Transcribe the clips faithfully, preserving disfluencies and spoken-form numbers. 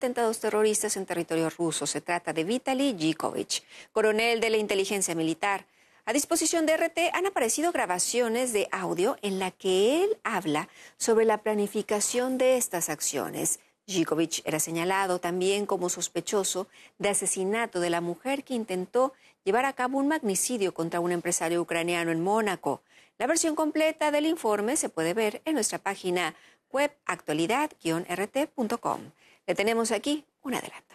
atentados terroristas en territorio ruso. Se trata de Vitaly Zhikovich, coronel de la inteligencia militar. A disposición de R T han aparecido grabaciones de audio en la que él habla sobre la planificación de estas acciones. Zhikovich era señalado también como sospechoso de asesinato de la mujer que intentó llevar a cabo un magnicidio contra un empresario ucraniano en Mónaco. La versión completa del informe se puede ver en nuestra página web actualidad guion r t punto com. Le tenemos aquí un adelanto.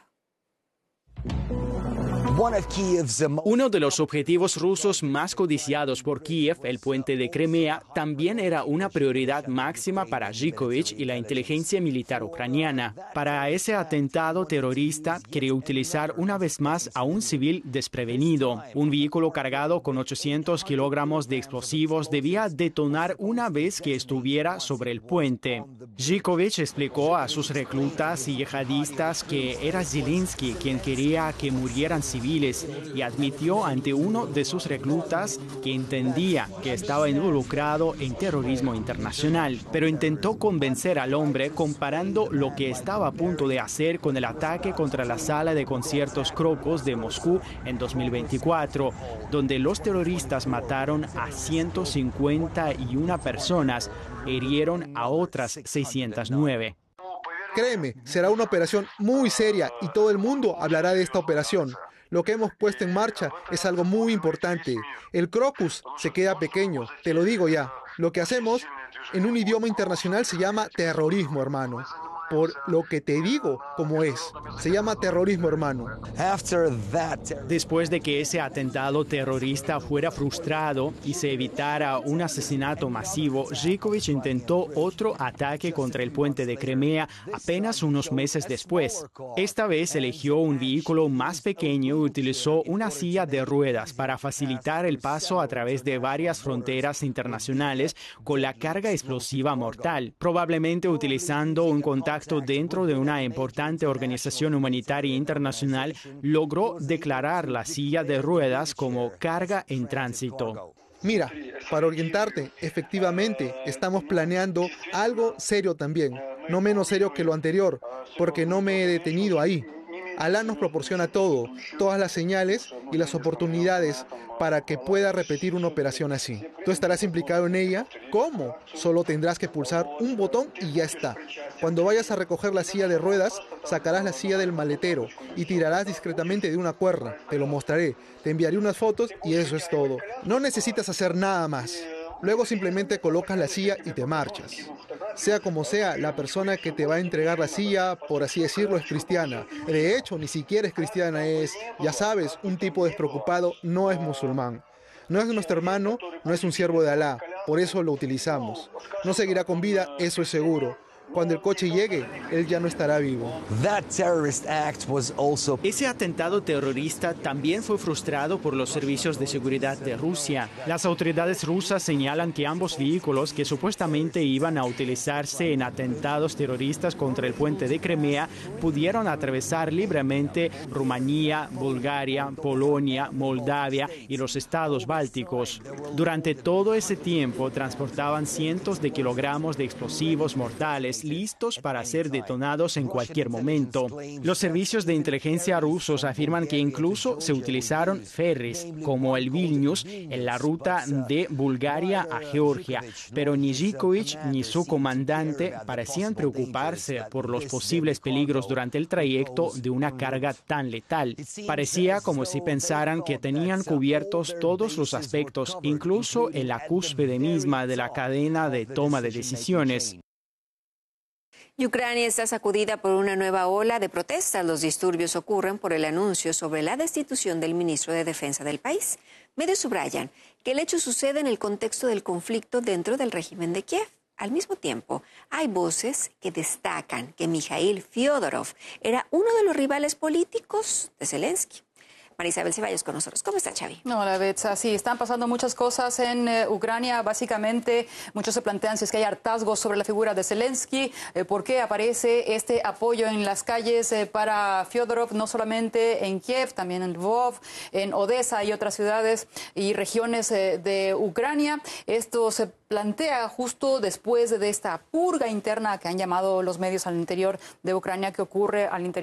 Uno de los objetivos rusos más codiciados por Kiev, el puente de Crimea, también era una prioridad máxima para Zhikovich y la inteligencia militar ucraniana. Para ese atentado terrorista, quería utilizar una vez más a un civil desprevenido. Un vehículo cargado con ochocientos kilogramos de explosivos debía detonar una vez que estuviera sobre el puente. Zhikovich explicó a sus reclutas y yihadistas que era Zelensky quien quería que murieran civiles y admitió ante uno de sus reclutas que entendía que estaba involucrado en terrorismo internacional, pero intentó convencer al hombre comparando lo que estaba a punto de hacer con el ataque contra la sala de conciertos Crocus de Moscú en dos mil veinticuatro, donde los terroristas mataron a ciento cincuenta y una personas, hirieron a otras seiscientas nueve. Créeme, será una operación muy seria y todo el mundo hablará de esta operación. Lo que hemos puesto en marcha es algo muy importante. El Crocus se queda pequeño, te lo digo ya. Lo que hacemos en un idioma internacional se llama terrorismo, hermano. Por lo que te digo como es. Se llama terrorismo, hermano. Después de que ese atentado terrorista fuera frustrado y se evitara un asesinato masivo, Zhikovich intentó otro ataque contra el puente de Crimea apenas unos meses después. Esta vez eligió un vehículo más pequeño y utilizó una silla de ruedas para facilitar el paso a través de varias fronteras internacionales con la carga explosiva mortal, probablemente utilizando un contacto dentro de una importante organización humanitaria internacional. Logró declarar la silla de ruedas como carga en tránsito. Mira, para orientarte, efectivamente, estamos planeando algo serio también, no menos serio que lo anterior, porque no me he detenido ahí. Alá nos proporciona todo, todas las señales y las oportunidades para que pueda repetir una operación así. ¿Tú estarás implicado en ella? ¿Cómo? Solo tendrás que pulsar un botón y ya está. Cuando vayas a recoger la silla de ruedas, sacarás la silla del maletero y tirarás discretamente de una cuerda. Te lo mostraré, te enviaré unas fotos y eso es todo. No necesitas hacer nada más. Luego simplemente colocas la silla y te marchas. Sea como sea, la persona que te va a entregar la silla, por así decirlo, es cristiana. De hecho, ni siquiera es cristiana, es, ya sabes, un tipo despreocupado, no es musulmán. No es nuestro hermano, no es un siervo de Alá, por eso lo utilizamos. No seguirá con vida, eso es seguro. Cuando el coche llegue, él ya no estará vivo. Ese atentado terrorista también fue frustrado por los servicios de seguridad de Rusia. Las autoridades rusas señalan que ambos vehículos que supuestamente iban a utilizarse en atentados terroristas contra el puente de Crimea pudieron atravesar libremente Rumanía, Bulgaria, Polonia, Moldavia y los estados bálticos. Durante todo ese tiempo transportaban cientos de kilogramos de explosivos mortales listos para ser detonados en cualquier momento. Los servicios de inteligencia rusos afirman que incluso se utilizaron ferries, como el Vilnius, en la ruta de Bulgaria a Georgia, pero ni Zhikovich ni su comandante parecían preocuparse por los posibles peligros durante el trayecto de una carga tan letal. Parecía como si pensaran que tenían cubiertos todos los aspectos, incluso en la cúspide misma de la cadena de toma de decisiones. Y Ucrania está sacudida por una nueva ola de protestas. Los disturbios ocurren por el anuncio sobre la destitución del ministro de Defensa del país. Medios subrayan que el hecho sucede en el contexto del conflicto dentro del régimen de Kiev. Al mismo tiempo, hay voces que destacan que Mikhail Fyodorov era uno de los rivales políticos de Zelensky. María Isabel Ceballos con nosotros. ¿Cómo está, Xavi? Hola, Betsa. Sí, están pasando muchas cosas en eh, Ucrania. Básicamente, muchos se plantean si es que hay hartazgo sobre la figura de Zelensky, eh, por qué aparece este apoyo en las calles eh, para Fyodorov, no solamente en Kiev, también en Lvov, en Odessa y otras ciudades y regiones eh, de Ucrania. Esto se plantea justo después de esta purga interna que han llamado los medios al interior de Ucrania, que ocurre al interior